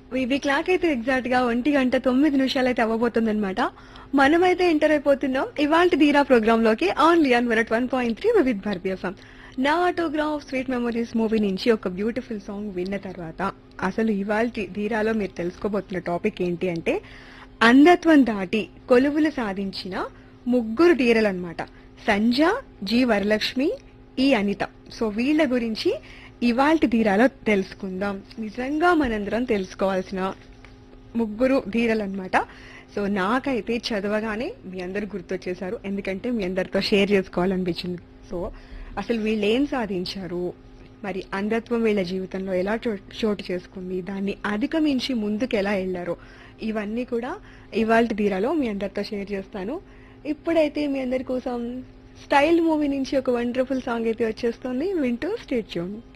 VB clock అయితే exact గా 1:09 అయితే అవ్వబోతుందన్నమాట. మనమైతే ఎంటర్ అయిపోతున్నాం ఇవాళ ధీరా ప్రోగ్రామ్ లోకి only on 101.3 Vividh Bharatiya FM. నా ఆటోగ్రాఫ్ స్వీట్ మెమరీస్ మూవీ నుంచి ఒక బ్యూటిఫుల్ సాంగ్ విన్న తర్వాత అసలు ఇవాళ ధీరాలో మీరు తెలుసుకోబోతున్న టాపిక్ ఏంటి అంటే అంధత్వం దాటి కొలువులు సాధించిన ముగ్గురు ధీరలు అన్నమాట. సంజ, జి వరలక్ష్మి, ఈ అనిత. సో వీళ్ళ గురించి ఇవాల్టి ధీరాలో తెలుసుకుందాం. నిజంగా మనందరం తెలుసుకోవాల్సిన ముగ్గురు ధీరలు అన్నమాట. సో నాకైతే చదవగానే మీ అందరు గుర్తొచ్చేసారు, ఎందుకంటే మీ అందరితో షేర్ చేసుకోవాలనిపించింది. సో అసలు వీళ్ళు ఏం సాధించారు, మరి అంధత్వం వీళ్ళ జీవితంలో ఎలా చోటు చేసుకుంది, దాన్ని అధిగమించి ముందుకు ఎలా వెళ్లారో ఇవన్నీ కూడా ఇవాల్టి ధీరాలో మీ అందరితో షేర్ చేస్తాను. ఇప్పుడైతే మీ అందరి కోసం స్టైల్ మూవీ నుంచి ఒక వండర్ఫుల్ సాంగ్ అయితే వచ్చేస్తుంది, వింటూ స్టే ట్యూన్.